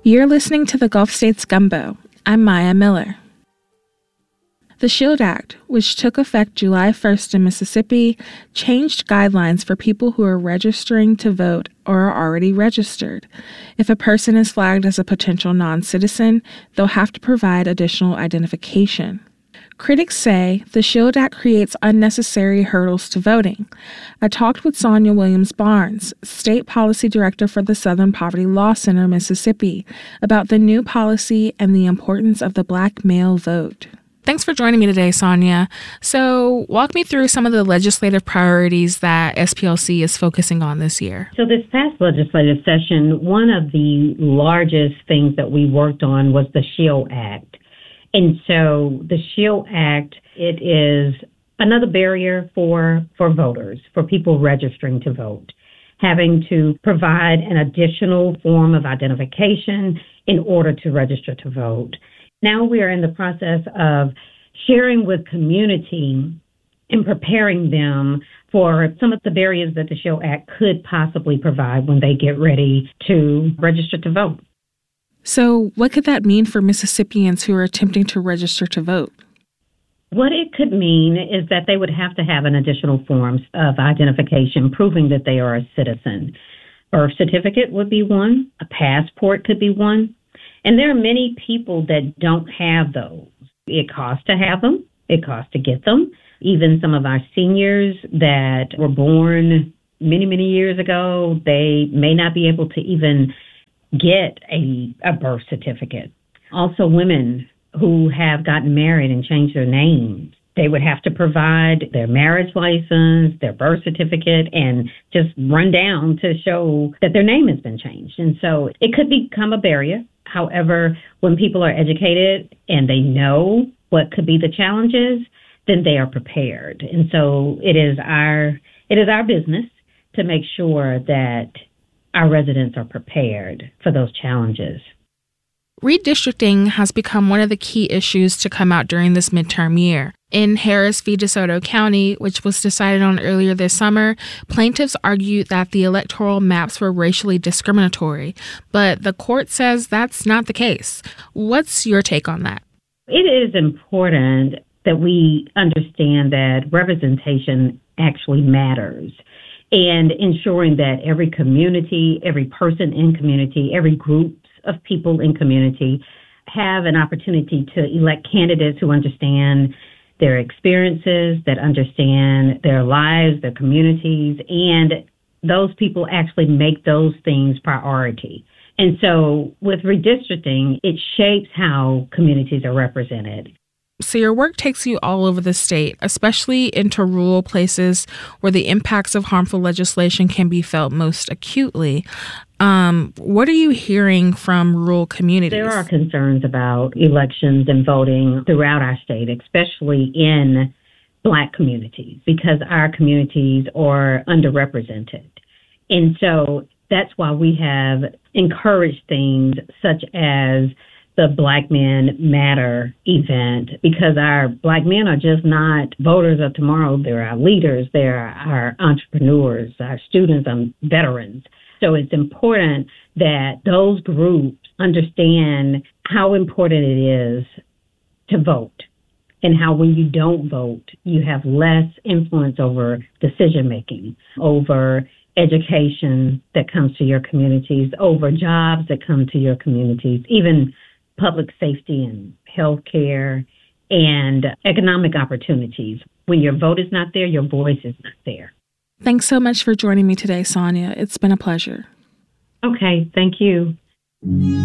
You're listening to the Gulf States Gumbo. I'm Maya Miller. The SHIELD Act, which took effect July 1st in Mississippi, changed guidelines for people who are registering to vote or are already registered. If a person is flagged as a potential non-citizen, they'll have to provide additional identification. Critics say the SHIELD Act creates unnecessary hurdles to voting. I talked with Sonia Williams-Barnes, State Policy Director for the Southern Poverty Law Center, Mississippi, about the new policy and the importance of the Black male vote. Thanks for joining me today, Sonia. So walk me through some of the legislative priorities that SPLC is focusing on this year. So this past legislative session, one of the largest things that we worked on was the SHIELD Act. And so the SHIELD Act, it is another barrier for voters, for people registering to vote, having to provide an additional form of identification in order to register to vote. Now we are in the process of sharing with community and preparing them for some of the barriers that the SHIELD Act could possibly provide when they get ready to register to vote. So what could that mean for Mississippians who are attempting to register to vote? What it could mean is that they would have to have an additional form of identification proving that they are a citizen. Birth certificate would be one. A passport could be one. And there are many people that don't have those. It costs to have them. It costs to get them. Even some of our seniors that were born many, many years ago, they may not be able to even get a birth certificate. Also, women who have gotten married and changed their names, they would have to provide their marriage license, their birth certificate, and just run down to show that their name has been changed. And so it could become a barrier. However, when people are educated and they know what could be the challenges, then they are prepared. And so it is our business to make sure that our residents are prepared for those challenges. Redistricting has become one of the key issues to come out during this midterm year. In Harris v. DeSoto County, which was decided on earlier this summer, plaintiffs argued that the electoral maps were racially discriminatory, but the court says that's not the case. What's your take on that? It is important that we understand that representation actually matters, and ensuring that every community, every person in community, every group of people in community have an opportunity to elect candidates who understand their experiences, that understand their lives, their communities, and those people actually make those things priority. And so with redistricting, it shapes how communities are represented. So your work takes you all over the state, especially into rural places where the impacts of harmful legislation can be felt most acutely. What are you hearing from rural communities? There are concerns about elections and voting throughout our state, especially in Black communities, because our communities are underrepresented. And so that's why we have encouraged things such as the Black Men Matter event, because our Black men are just not voters of tomorrow. They're our leaders. They're our entrepreneurs, our students, and veterans. So it's important that those groups understand how important it is to vote, and how when you don't vote, you have less influence over decision-making, over education that comes to your communities, over jobs that come to your communities, even public safety and health care and economic opportunities. When your vote is not there, your voice is not there. Thanks so much for joining me today, Sonia. It's been a pleasure. Okay, thank you.